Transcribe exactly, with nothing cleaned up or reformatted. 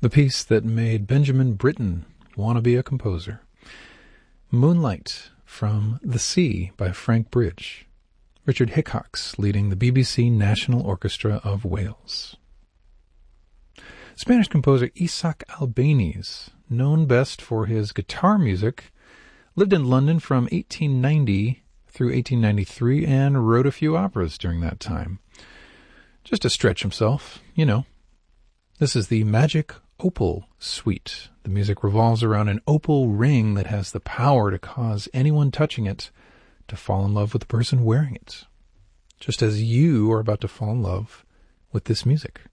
The piece that made Benjamin Britten want to be a composer. Moonlight from The Sea by Frank Bridge. Richard Hickox leading the B B C National Orchestra of Wales. Spanish composer Isaac Albéniz, known best for his guitar music, lived in London from eighteen ninety through eighteen ninety-three and wrote a few operas during that time. Just to stretch himself, you know. This is the Magic Opal Suite. The music revolves around an opal ring that has the power to cause anyone touching it to fall in love with the person wearing it. Just as you are about to fall in love with this music.